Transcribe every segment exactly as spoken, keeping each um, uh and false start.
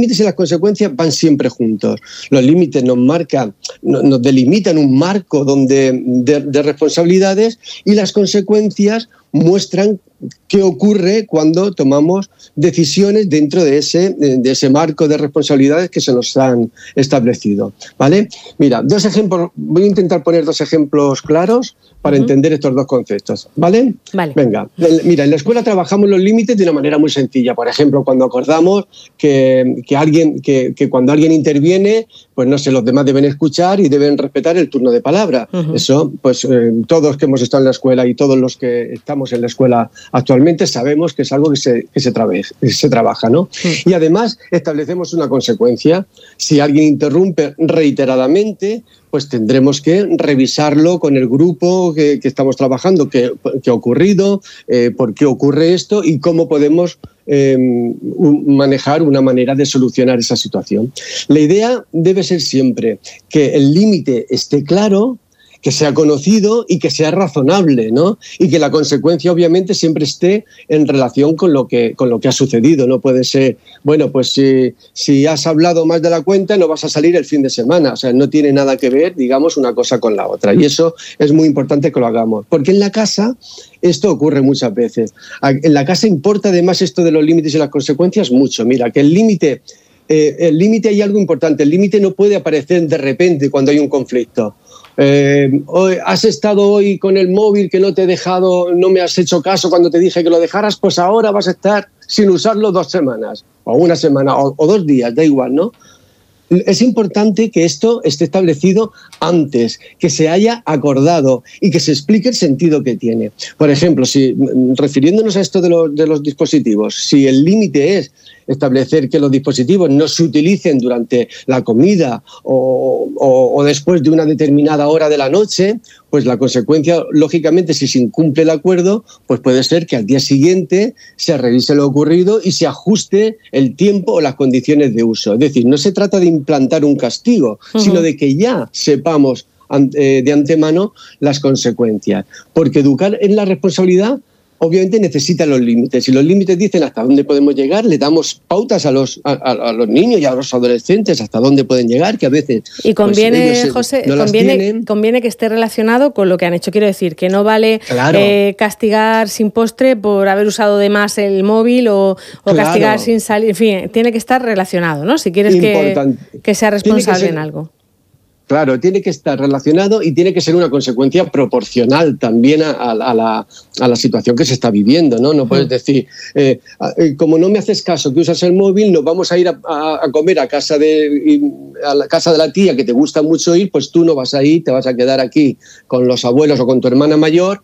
límites y las consecuencias van siempre juntos. Los límites nos marcan, nos delimitan un marco donde, de, de responsabilidades, y las consecuencias muestran qué ocurre cuando tomamos decisiones dentro de ese, de ese marco de responsabilidades que se nos han establecido, ¿vale? Mira, dos ejemplos, voy a intentar poner dos ejemplos claros para uh-huh. entender estos dos conceptos, ¿vale? Vale. Venga, mira, en la escuela trabajamos los límites de una manera muy sencilla. Por ejemplo, cuando acordamos que, que, alguien, que, que cuando alguien interviene, pues no sé, los demás deben escuchar y deben respetar el turno de palabra. Uh-huh. Eso, pues eh, todos que hemos estado en la escuela y todos los que estamos en la escuela actualmente sabemos que es algo que se, que se, trabe, que se trabaja, ¿no? Uh-huh. Y además establecemos una consecuencia. Si alguien interrumpe reiteradamente, pues tendremos que revisarlo con el grupo que, que estamos trabajando, qué ha ocurrido, eh, por qué ocurre esto y cómo podemos eh, manejar una manera de solucionar esa situación. La idea debe ser siempre que el límite esté claro, que sea conocido y que sea razonable, ¿no? Y que la consecuencia obviamente siempre esté en relación con lo que, con lo que ha sucedido. No puede ser, bueno, pues si, si has hablado más de la cuenta no vas a salir el fin de semana. O sea, no tiene nada que ver, digamos, una cosa con la otra. Y eso es muy importante que lo hagamos. Porque en la casa esto ocurre muchas veces. En la casa importa además esto de los límites y las consecuencias mucho. Mira, que el límite, eh, el límite hay algo importante. El límite no puede aparecer de repente cuando hay un conflicto. Eh, hoy, has estado hoy con el móvil que no te he dejado, no me has hecho caso cuando te dije que lo dejaras, pues ahora vas a estar sin usarlo dos semanas, o una semana, o, o dos días, da igual, ¿no? Es importante que esto esté establecido antes, que se haya acordado y que se explique el sentido que tiene. Por ejemplo, si refiriéndonos a esto de los, de los dispositivos, si el límite es establecer que los dispositivos no se utilicen durante la comida o, o, o después de una determinada hora de la noche, pues la consecuencia, lógicamente, si se incumple el acuerdo, pues puede ser que al día siguiente se revise lo ocurrido y se ajuste el tiempo o las condiciones de uso. Es decir, no se trata de implantar un castigo, uh-huh. sino de que ya sepamos de antemano las consecuencias. Porque educar en la responsabilidad obviamente necesita los límites, y los límites dicen hasta dónde podemos llegar, le damos pautas a los, a, a los niños y a los adolescentes hasta dónde pueden llegar, que a veces... Y conviene, pues, José, no conviene, conviene que esté relacionado con lo que han hecho. Quiero decir, que no vale claro. eh, castigar sin postre por haber usado de más el móvil o, o claro. castigar sin salir, en fin, tiene que estar relacionado, ¿no? Si quieres que, que sea responsable que ser, en algo. Claro, tiene que estar relacionado y tiene que ser una consecuencia proporcional también a, a, a, la, a la situación que se está viviendo, ¿no? No puedes decir, eh, como no me haces caso que usas el móvil, nos vamos a ir a, a, a comer a casa, de, a la casa de la tía que te gusta mucho ir, pues tú no vas a ir, te vas a quedar aquí con los abuelos o con tu hermana mayor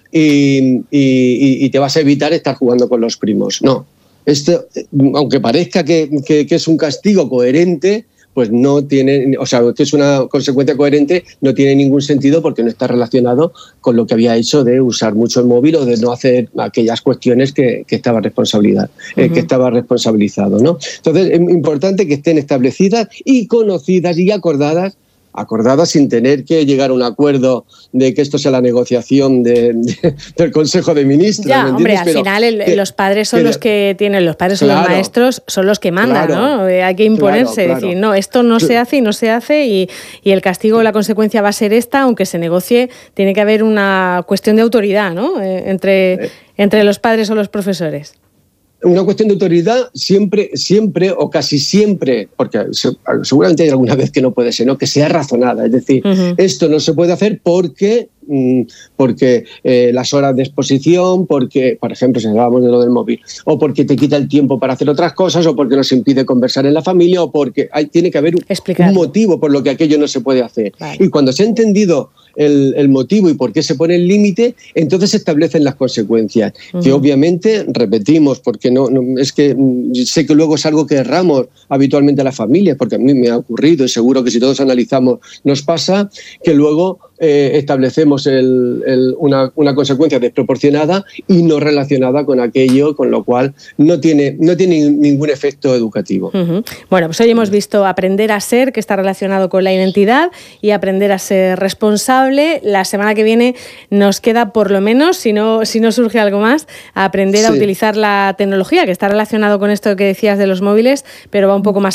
y, y, y te vas a evitar estar jugando con los primos. No, esto, aunque parezca que, que, que es un castigo coherente, pues no tiene, o sea, que es una consecuencia coherente, no tiene ningún sentido porque no está relacionado con lo que había hecho de usar mucho el móvil o de no hacer aquellas cuestiones que, que estaba responsabilidad, uh-huh. eh, que estaba responsabilizado, ¿no? Entonces es importante que estén establecidas y conocidas y acordadas acordadas sin tener que llegar a un acuerdo de que esto sea la negociación de, de, del Consejo de Ministros. Ya, hombre, al pero, final el, que, los padres son que, los que tienen, los padres claro, son los maestros, son los que mandan, claro, ¿no? Hay que imponerse, claro, claro. decir, no, esto no se hace y no se hace y, y el castigo o la consecuencia va a ser esta, aunque se negocie, tiene que haber una cuestión de autoridad, ¿no? Eh, entre, eh. entre los padres o los profesores. Una cuestión de autoridad siempre, siempre o casi siempre, porque seguramente hay alguna vez que no puede ser, ¿no? Que sea razonada. Es decir, uh-huh. esto no se puede hacer porque, porque eh, las horas de exposición, porque, por ejemplo, si hablábamos de lo del móvil, o porque te quita el tiempo para hacer otras cosas, o porque nos impide conversar en la familia, o porque hay, tiene que haber un, un motivo por lo que aquello no se puede hacer. Vale. Y cuando se ha entendido el, el motivo y por qué se pone el límite, entonces se establecen las consecuencias, uh-huh. que obviamente repetimos, porque no, no es que sé que luego es algo que erramos habitualmente a las familias, porque a mí me ha ocurrido y seguro que si todos analizamos nos pasa, que luego eh, establecemos el, el, una, una consecuencia desproporcionada y no relacionada con aquello, con lo cual no tiene, no tiene ningún efecto educativo. Uh-huh. Bueno, pues hoy hemos visto aprender a ser, que está relacionado con la identidad, y aprender a ser responsable. La semana que viene nos queda, por lo menos, si no, si no surge algo más, a aprender sí. a utilizar la tecnología, que está relacionado con esto que decías de los móviles, pero va un poco más